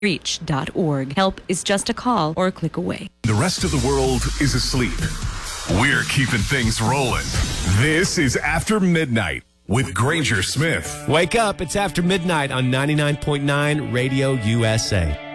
reach.org. Help is just a call or a click away. The rest of the world is asleep. We're keeping things rolling. This is After Midnight with Granger Smith. Wake up. It's After Midnight on 99.9 Radio USA.